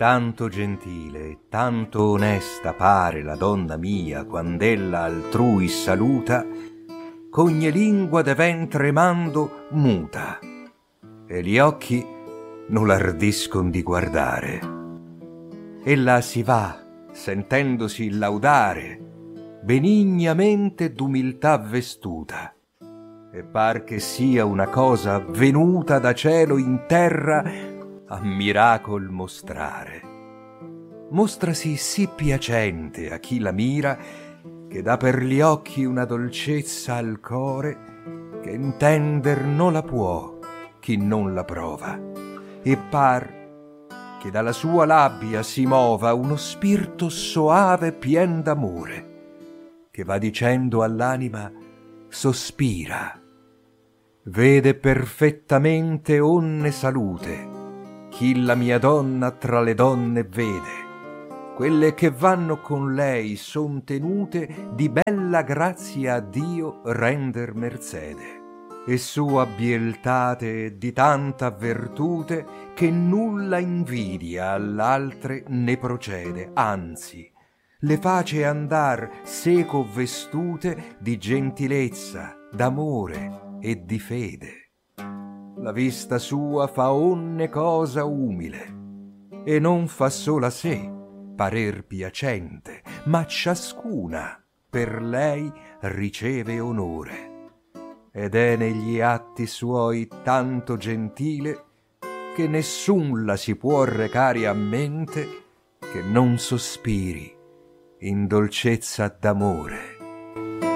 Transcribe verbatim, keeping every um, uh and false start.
Tanto gentile e tanto onesta pare la donna mia quand'ella altrui saluta, ch'ogni lingua deven tremando muta, e gli occhi non l'ardiscon di guardare. Ella si va, sentendosi laudare, benignamente d'umiltà vestuta, e par che sia una cosa venuta da cielo in terra a miracol mostrare. Mostrasi sì piacente a chi la mira, che dà per gli occhi una dolcezza al core, che intender non la può chi non la prova, e par che dalla sua labbia si mova uno spirto soave pien d'amore, che va dicendo all'anima sospira. Vede perfettamente onne salute chi la mia donna tra le donne vede, quelle che vanno con lei son tenute di bella grazia a Dio render merzede, e sua bieltate di tanta vertute che nulla invidia all'altre ne procede, anzi le face andar seco vestute di gentilezza, d'amore e di fede. La vista sua fa onne cosa umile, e non fa sola sé parer piacente, ma ciascuna per lei riceve onore, ed è negli atti suoi tanto gentile che nessun la si può recare a mente che non sospiri in dolcezza d'amore.